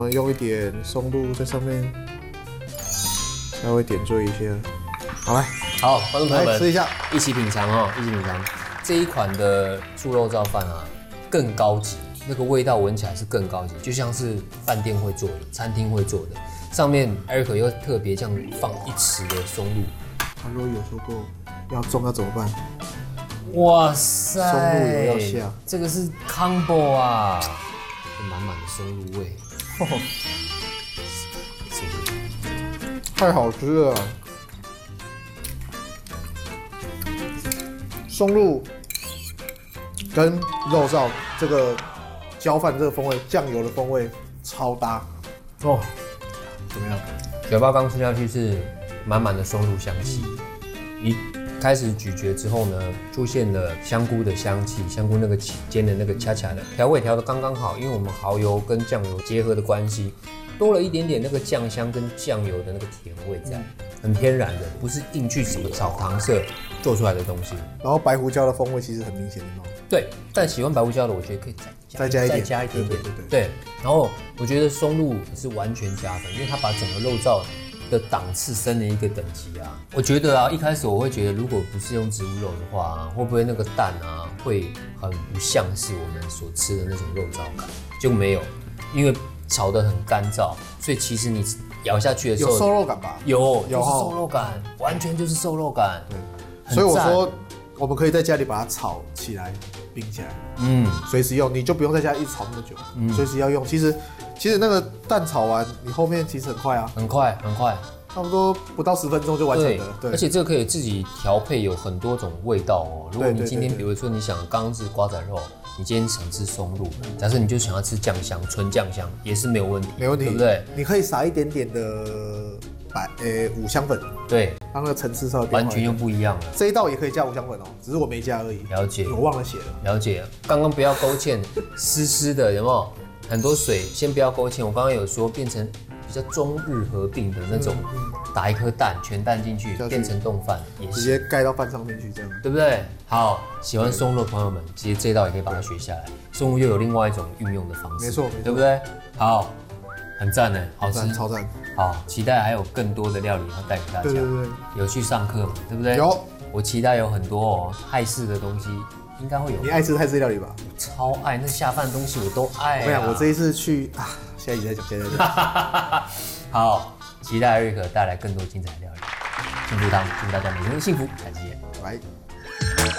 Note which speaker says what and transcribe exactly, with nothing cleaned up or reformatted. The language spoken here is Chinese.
Speaker 1: 我们用一点松露在上面，稍微点缀一下。好来，
Speaker 2: 好，观众朋友们，
Speaker 1: 来吃一下，
Speaker 2: 一起品尝哦，一起品尝。这一款的猪肉燥饭啊，更高级，那个味道闻起来是更高级，就像是饭店会做的，餐厅会做的。上面 Eric 又特别这样放一匙的松露。
Speaker 1: 他如果有说过要中要怎么办？
Speaker 2: 哇塞，
Speaker 1: 松露也要下，
Speaker 2: 这个是 combo 啊，满满的松露味，
Speaker 1: 太好吃了。松露跟肉燥这个浇饭这个风味，酱油的风味超搭哦。怎么样？
Speaker 2: 嘴巴刚吃下去是满满的松露香气，一开始咀嚼之后呢，出现了香菇的香气，香菇那个煎的那个恰恰的调味调的刚刚好，因为我们蚝油跟酱油结合的关系，多了一点点那个酱香跟酱油的那个甜味在，很天然的，不是硬去什么炒糖色做出来的东西。
Speaker 1: 然后白胡椒的风味其实很明显的嘛。
Speaker 2: 对，但喜欢白胡椒的，我觉得可以再加
Speaker 1: 再加一点，
Speaker 2: 再加一点点。
Speaker 1: 对对对
Speaker 2: 对，然后我觉得松露是完全加分，因为它把整个肉燥的档次升了一个等级啊。我觉得啊，一开始我会觉得，如果不是用植物肉的话、啊，会不会那个蛋啊会很不像是我们所吃的那种肉燥感？就没有，因为炒得很干燥，所以其实你咬下去的时候
Speaker 1: 有瘦肉感吧？
Speaker 2: 有，
Speaker 1: 有
Speaker 2: 就是瘦肉感，完全就是瘦肉感。
Speaker 1: 对，所以我说我们可以在家里把它炒起来。冰起来，嗯，随时用，你就不用在家一直炒那么久，嗯，随时要用。其实，其实那个蛋炒完，你后面其实很快啊，
Speaker 2: 很快，很快，
Speaker 1: 差不多不到十分钟就完成了。
Speaker 2: 对，而且这个可以自己调配，有很多种味道哦。如果你今天比如说你想刚刚是瓜仔肉，你今天想吃松露，假设你就想要吃酱香，纯酱香也是没有问题，
Speaker 1: 没问题，
Speaker 2: 对不对？
Speaker 1: 你可以撒一点点的白呃五香粉，
Speaker 2: 对，
Speaker 1: 让那个层次稍微
Speaker 2: 完全又不一样了。
Speaker 1: 这一道也可以加五香粉哦，只是我没加而已。
Speaker 2: 了解，
Speaker 1: 我忘了写了。
Speaker 2: 了解，刚刚不要勾芡，湿湿的有没有？很多水，先不要勾芡。我刚刚有说变成比较中日合并的那种，嗯嗯、打一颗蛋，全蛋进去，变成冻饭，也
Speaker 1: 直接盖到饭上面去，这样
Speaker 2: 对不对？好，喜欢松露的朋友们，其实这道也可以把它学下来。松露又有另外一种运用的方式，
Speaker 1: 没错，
Speaker 2: 对不对？好，很赞呢，好吃，
Speaker 1: 超赞。
Speaker 2: 好，期待还有更多的料理要带给大家。
Speaker 1: 对对对，
Speaker 2: 有去上课嘛？对不对？
Speaker 1: 有，
Speaker 2: 我期待有很多哦，泰式的东西应该会有。
Speaker 1: 你爱吃泰式料理吧？
Speaker 2: 超爱，那下饭的东西我都爱、啊。
Speaker 1: 我跟你讲，我这一次去啊，下一集再讲，下一集再讲。
Speaker 2: 好，期待瑞克带来更多精彩的料理。幸福堂，祝大家每天都幸福，下期见，
Speaker 1: 拜拜。